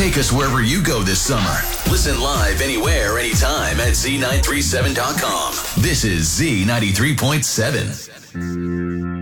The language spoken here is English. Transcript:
Take us wherever you go this summer. Listen live anywhere, anytime at Z937.com. This is Z93.7.